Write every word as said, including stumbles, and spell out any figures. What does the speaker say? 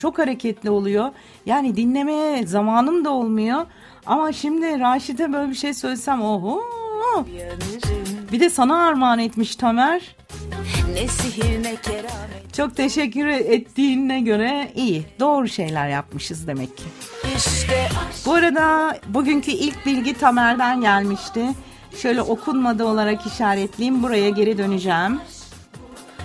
Çok hareketli oluyor. Yani dinlemeye zamanım da olmuyor. Ama şimdi Raşit'e böyle bir şey söylesem oho. Bir de sana armağan etmiş Tamer. Ne sihir ne keramet. Çok teşekkür ettiğine göre iyi. Doğru şeyler yapmışız demek ki. İşte bu arada bugünkü ilk bilgi Tamer'den gelmişti. Şöyle okunmadı olarak işaretleyeyim. Buraya geri döneceğim.